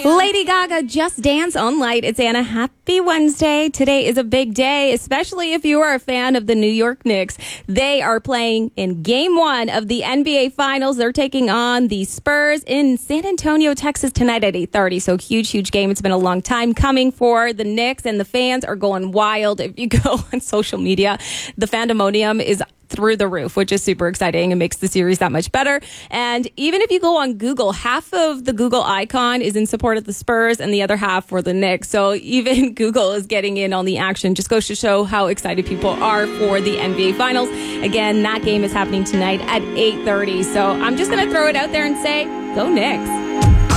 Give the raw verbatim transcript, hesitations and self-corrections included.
Lady Gaga, Just Dance on Light. It's Anna. Happy Wednesday. Today is a big day, especially if you are a fan of the New York Knicks. They are playing in game one of the N B A Finals. They're taking on the Spurs in San Antonio, Texas tonight at eight thirty. So huge, huge game. It's been a long time coming for the Knicks, and the fans are going wild. If you go on social media, the fandemonium is through the roof, which is super exciting and makes the series that much better. And even if you go on Google, half of the Google icon is in support of the Spurs and the other half for the Knicks. So even Google is getting in on the action. Just goes to show how excited people are for the N B A Finals. Again, that game is happening tonight at eight thirty. So I'm just going to throw it out there and say, go Knicks.